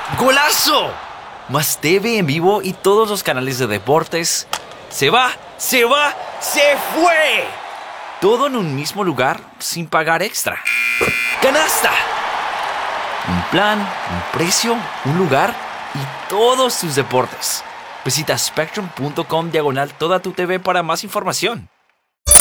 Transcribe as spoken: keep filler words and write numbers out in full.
¡Golazo! Más T V en vivo y todos los canales de deportes. ¡Se va! ¡Se va! ¡Se fue! Todo en un mismo lugar sin pagar extra. ¡Canasta! Un plan, un precio, un lugar y todos tus deportes. Visita spectrum punto com diagonal toda tu T V para más información.